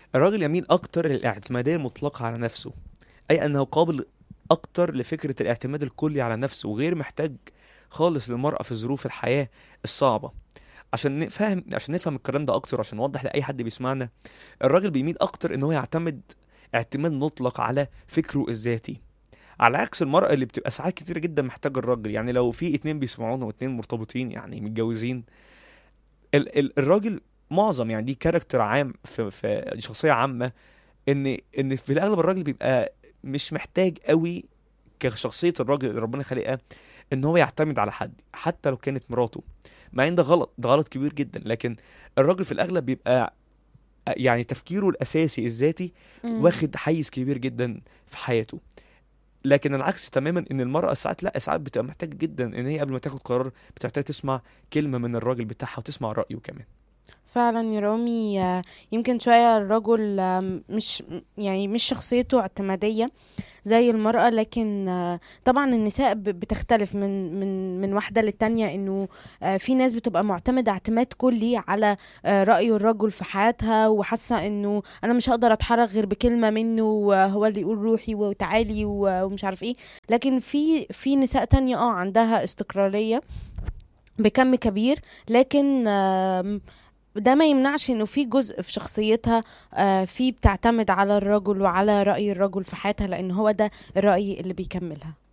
الراجل يميل اكتر للاعتمادية المطلقة على نفسه، اي انه قابل اكتر لفكرة الاعتماد الكلي على نفسه، وغير محتاج خالص للمرأة في ظروف الحياة الصعبة. عشان نفهم الكلام ده اكتر، عشان نوضح لاي حد بيسمعنا، الراجل بيميل اكتر ان هو يعتمد اعتماد مطلق على فكره الذاتي، على عكس المرأة اللي بتبقى ساعات كتير جدا محتاجة الراجل. يعني لو في اتنين بيسمعونا واتنين مرتبطين يعني متجوزين، الراجل معظم، يعني دي كاركتر عام، دي شخصية عامة، ان في الاغلب الراجل بيبقى مش محتاج قوي كشخصية الراجل اللي ربنا خلقها ان هو يعتمد على حد حتى لو كانت مراته. مع ان ده غلط، ده غلط كبير جدا، لكن الراجل في الاغلب بيبقى يعني تفكيره الاساسي الذاتي مم. واخد حيز كبير جدا في حياته. لكن العكس تماما، ان المرأة ساعات لا، ساعات بتبقى محتاجة جدا ان هي قبل ما تاخد قرار بتحتاج تسمع كلمة من الراجل بتاعها وتسمع رأيه كمان. فعلا يا رامي، يمكن شوية الرجل مش يعني مش شخصيته اعتمادية زي المرأة، لكن طبعا النساء بتختلف من واحدة للتانية، انه في ناس بتبقى معتمدة اعتماد كلي على رأي الرجل في حياتها، وحاسة انه انا مش هقدر اتحرك غير بكلمة منه، وهو اللي يقول روحي وتعالي ومش عارف ايه. لكن في نساء تانية عندها استقلالية بكم كبير، لكن ده ما يمنعش انه في جزء في شخصيتها في بتعتمد على الرجل وعلى رأي الرجل في حياتها، لان هو ده الرأي اللي بيكملها.